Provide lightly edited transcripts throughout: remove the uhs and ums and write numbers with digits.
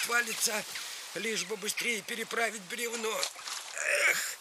отвалится, лишь бы быстрее переправить бревно. Эх.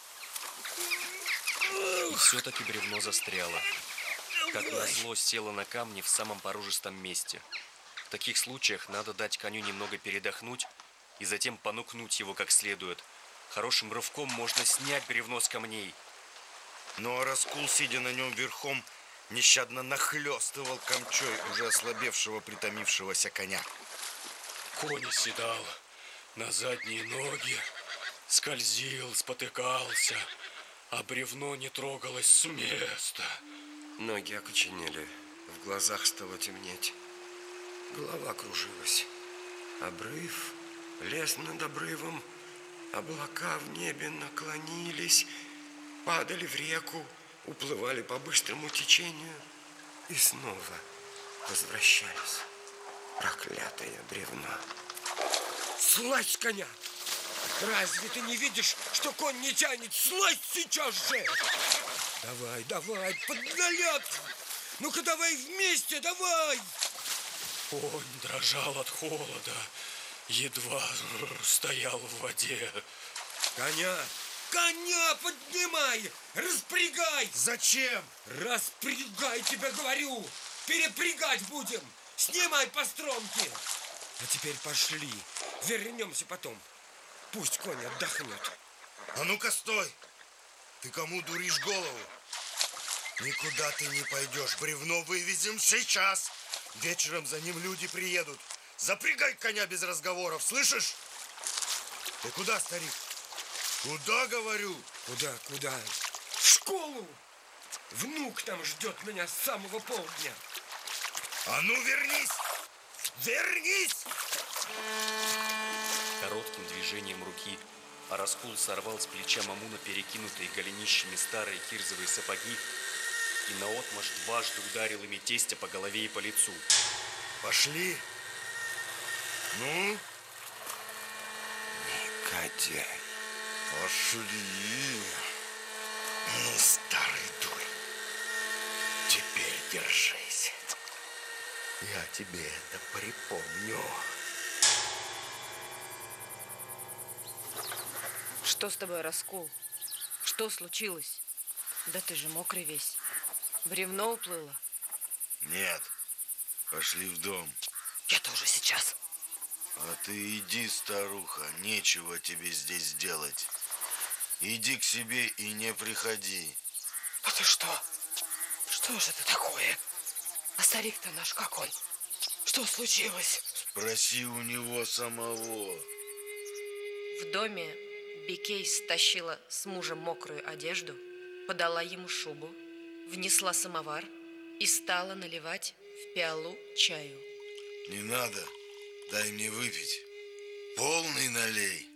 И все-таки бревно застряло. Как назло, село на камни в самом порожистом месте. В таких случаях надо дать коню немного передохнуть и затем понукнуть его как следует. Хорошим рывком можно снять бревно с камней. Но Раскул, сидя на нем верхом, нещадно нахлёстывал камчой уже ослабевшего, притомившегося коня. Конь оседал на задние ноги, скользил, спотыкался, а бревно не трогалось с места. Ноги окоченели, в глазах стало темнеть. Голова кружилась. Обрыв, лес над обрывом, облака в небе наклонились, падали в реку, уплывали по быстрому течению и снова возвращались. Проклятое бревно. Слазь с коня! Разве ты не видишь, что конь не тянет? Слазь сейчас же! Давай, давай, подналяп! Ну-ка давай вместе, давай! Конь дрожал от холода, едва стоял в воде. Коня поднимай! Распрягай! Зачем? Распрягай, тебе говорю! Перепрягать будем! Снимай по стромке! А теперь пошли, вернемся потом. Пусть конь отдохнет. А ну-ка, стой! Ты кому дуришь голову? Никуда ты не пойдешь. Бревно вывезем сейчас. Вечером за ним люди приедут. Запрягай коня без разговоров, слышишь? Ты куда, старик? Куда, говорю? Куда? В школу! Внук там ждет меня с самого полдня. А ну, вернись! Вернись! Коротким движением руки Раскул сорвал с плеча Мамуна перекинутые голенищами старые кирзовые сапоги и наотмашь дважды ударил ими тестя по голове и по лицу. Пошли. Ну? Негодяй. Пошли. Ну, старый дурь, теперь держись. Я тебе это припомню. Что с тобой, Раскул? Что случилось? Да ты же мокрый весь. Бревно уплыло? Нет, пошли в дом. Я тоже сейчас. А ты иди, старуха, нечего тебе здесь делать. Иди к себе и не приходи. А ты что? Что же это такое? А старик-то наш как он? Что случилось? Спроси у него самого. В доме Бикей стащила с мужа мокрую одежду, подала ему шубу, внесла самовар и стала наливать в пиалу чаю. Не надо, дай мне выпить. Полный налей.